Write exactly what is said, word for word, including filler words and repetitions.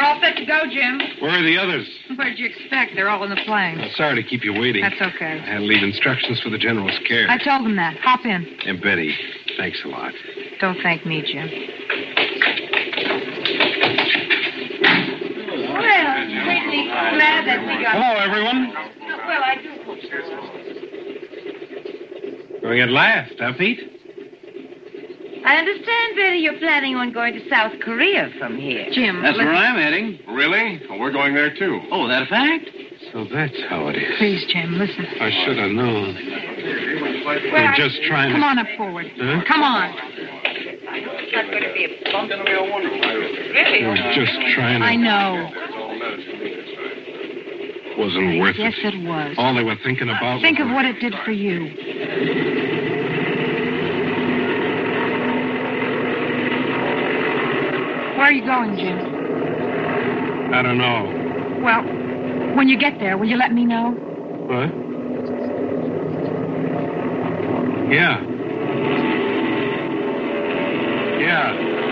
all set to go, Jim. Where are the others? What did you expect? They're all in the plane. Oh, sorry to keep you waiting. That's okay. I had to leave instructions for the general's care. I told them that. Hop in. And Betty, thanks a lot. Don't thank me, Jim. Well, greatly glad that we got... Hello, everyone. Well, I do hope so. Going at last, huh, Pete? I understand, Betty, you're planning on going to South Korea from here. Jim, That's listen. where I'm heading. Really? Well, we're going there, too. Oh, that a fact? So that's how it is. Please, Jim, listen. I should have known. Well, We're I- just trying Come to... on up forward. Huh? Come on. It's not going to be a bump. It's going to be a wonderful Really? We're just trying to... I know. Wasn't worth Yes, it. it was. All they were thinking about Think was... of what it did for you. Where are you going, Jim? I don't know. Well, when you get there, will you let me know? What? Yeah. Yeah.